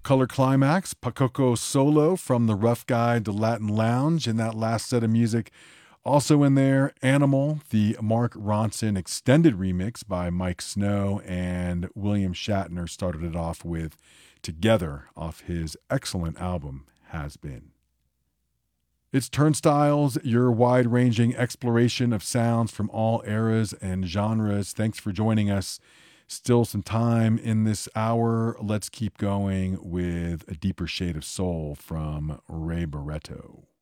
Color Climax, Pacoco Solo from the Rough Guide to Latin Lounge in that last set of music. Also in there, Animal, the Mark Ronson extended remix by Mike Snow, and William Shatner started it off with Together off his excellent album, Has Been. It's Turnstiles, your wide-ranging exploration of sounds from all eras and genres. Thanks for joining us. Still some time in this hour. Let's keep going with A Deeper Shade of Soul from Ray Barretto.